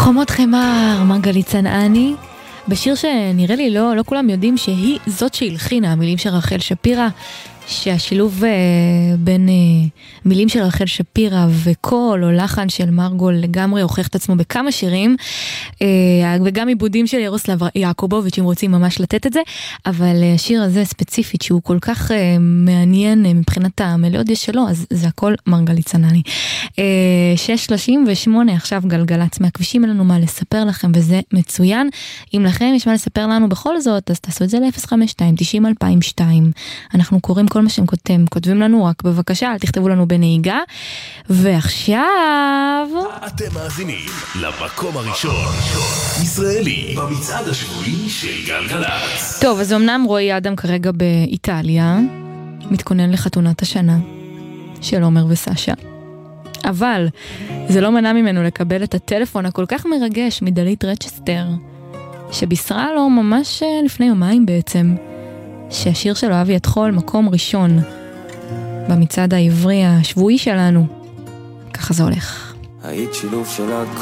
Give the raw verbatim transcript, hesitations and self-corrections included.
חומות חמר, מרגלית צנעני, בשיר שנראה לי לא, לא כולם יודעים שהיא זאת שהלחינה, המילים של רחל שפירא, שהשילוב אה, בין אה, מילים של רחל שפירא וקול או לחן של מרגול לגמרי הוכיח את עצמו בכמה שירים, אה, וגם עיבודים של ירוסלב יעקובוביץ' אם רוצים ממש לתת את זה, אבל אה, השיר הזה ספציפית שהוא כל כך אה, מעניין אה, מבחינת המלודיה שלו, אז זה הכל מרגלית צנעני. אה, שש שלושים ושמונה עכשיו גלגלץ מהכבישים, אין לנו מה לספר לכם וזה מצוין. אם לכם יש מה לספר לנו בכל זאת, אז תעשו את זה ל-אפס חמש שתיים תשעים אלפיים ושתיים. אנחנו קוראים כל מה שהם כותבים, כותבים לנו, רק בבקשה, אל תכתבו לנו בנהיגה. ועכשיו... אתם מאזינים למקום הראשון, ישראלי, במצעד השבועי של גלגלץ. טוב, אז אמנם רועי אדם כרגע באיטליה, מתכונן לחתונת השנה של עומר וסשה. אבל זה לא מנע ממנו לקבל את הטלפון הכל כך מרגש מדלית רצ'סטר, שבישרה לו ממש לפני יומיים בעצם, שהשיר שלו אהבי את חול מקום ראשון במצעד העברי השבועי שלנו. ככה זה הולך. היית שילוב של